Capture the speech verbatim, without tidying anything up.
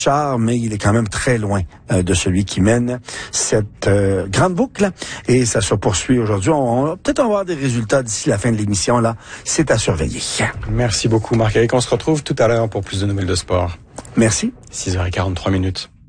Char, mais il est quand même très loin euh, de celui qui mène cette euh, grande boucle. Et ça se poursuit aujourd'hui. On, on, peut-être on va avoir des résultats d'ici la fin de l'émission. Là, c'est à surveiller. Merci beaucoup, Marc-Éric. On se retrouve tout à l'heure pour plus de nouvelles de sport. Merci. six heures quarante-trois minutes.